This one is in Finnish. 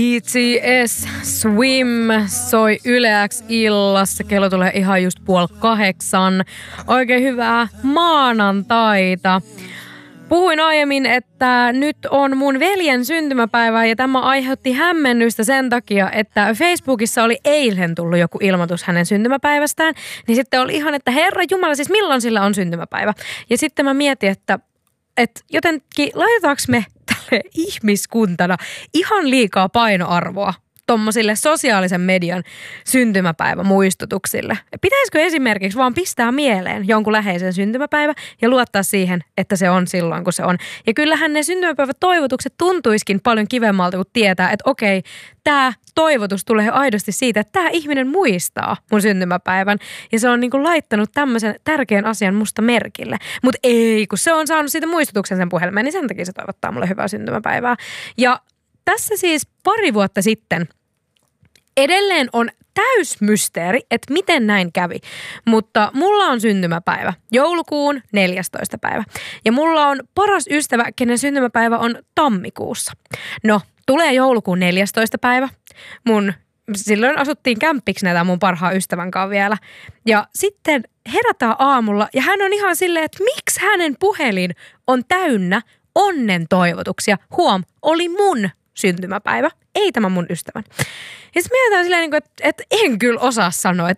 BTS Swim soi Yle X illassa. Kello tulee ihan just 7:30. Oikein hyvää maanantaita. Puhuin aiemmin, että nyt on mun veljen syntymäpäivä ja tämä aiheutti hämmennystä sen takia, että Facebookissa oli eilen tullut joku ilmoitus hänen syntymäpäivästään. Niin sitten oli ihan, että herra jumala, siis milloin sillä on syntymäpäivä? Ja sitten mä mietin, että jotenkin laitetaanko me tälle ihmiskuntana ihan liikaa painoarvoa tommosille sosiaalisen median syntymäpäivämuistutuksille. Pitäisikö esimerkiksi vaan pistää mieleen jonkun läheisen syntymäpäivä ja luottaa siihen, että se on silloin, kun se on. Ja kyllähän ne syntymäpäivätoivotukset tuntuisikin paljon kivemmalta, kun tietää, että okei, tämä toivotus tulee aidosti siitä, että tämä ihminen muistaa mun syntymäpäivän. Ja se on niin kuin laittanut tämmöisen tärkeän asian musta merkille. Mutta ei, kun se on saanut siitä muistutuksen sen puhelimeen, niin sen takia se toivottaa mulle hyvää syntymäpäivää. Ja tässä siis pari vuotta sitten edelleen on täysmysteeri, että miten näin kävi. Mutta mulla on syntymäpäivä, joulukuun 14. päivä. Ja mulla on paras ystävä, kenen syntymäpäivä on tammikuussa. No, tulee joulukuun 14. päivä. Silloin asuttiin kämppiksi näitä mun parhaan ystävän kanssa vielä. Ja sitten herätään aamulla ja hän on ihan silleen, että miksi hänen puhelin on täynnä onnen toivotuksia. Huom, oli mun syntymäpäivä, ei tämä mun ystävän. Ja sitten mietitään silleen, että en kyllä osaa sanoa, että